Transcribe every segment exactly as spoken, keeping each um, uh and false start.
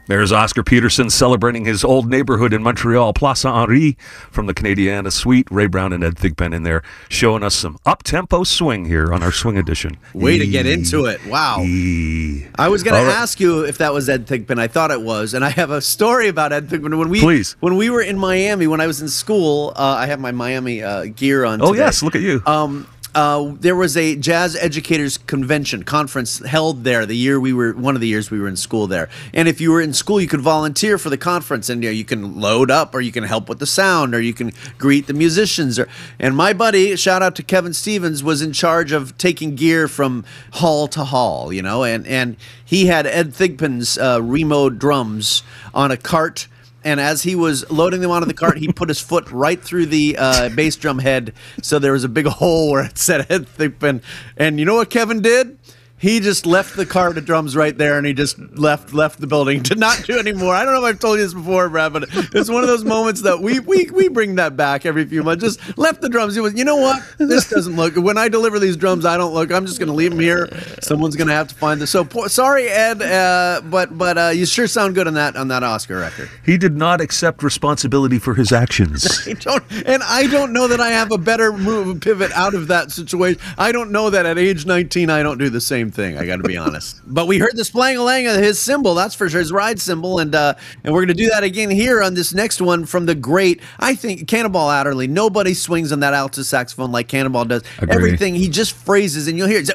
There's Oscar Peterson celebrating his old neighborhood in Montreal, Place Henri, from the Canadiana Suite. Ray Brown and Ed Thigpen in there showing us some up-tempo swing here on our Swing Edition. Way to get into it. Wow. E- I was going All to right. ask you if that was Ed Thigpen. I thought it was, and I have a story about Ed Thigpen. When we, Please. When we were in Miami, when I was in school, uh, I have my Miami uh, gear on Oh, today. yes, look at you. Um, uh, there was a jazz educators convention conference held there the year we were one of the years we were in school there. And if you were in school, you could volunteer for the conference, and you know, you can load up, or you can help with the sound, or you can greet the musicians. Or and my buddy, shout out to Kevin Stevens, was in charge of taking gear from hall to hall. You know, and and he had Ed Thigpen's uh, remote drums on a cart. And as he was loading them onto the cart, he put his foot right through the uh, bass drum head, so there was a big hole where it said Ed Thigpen. And you know what Kevin did? He just left the cart of drums right there, and he just left left the building. Did not do anymore. I don't know if I've told you this before, Brad, but it's one of those moments that we we we bring that back every few months. Just left the drums. He was, you know what? This doesn't look. When I deliver these drums, I don't look. I'm just going to leave them here. Someone's going to have to find this. So poor, sorry, Ed, uh, but but uh, you sure sound good on that on that Oscar record. He did not accept responsibility for his actions. I don't, and I don't know that I have a better move pivot out of that situation. I don't know that at age nineteen I don't do the same thing. I got to be honest. But we heard the splang-a-lang of his cymbal, that's for sure, his ride cymbal, and uh, and we're going to do that again here on this next one from the great, I think, Cannonball Adderley. Nobody swings on that alto saxophone like Cannonball does. Agree. Everything, he just phrases, and you'll hear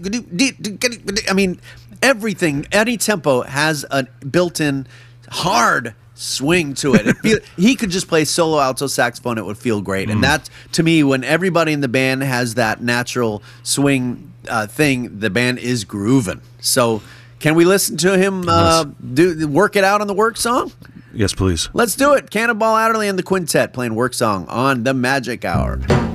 it. I mean, everything, any tempo has a built-in hard swing to it. It feel, he could just play solo alto saxophone, it would feel great. And that, to me, when everybody in the band has that natural swing uh, thing, the band is grooving. So can we listen to him uh, do work it out on the work song? Yes, please. Let's do it. Cannonball Adderley and the Quintet playing work song on the Magic Hour.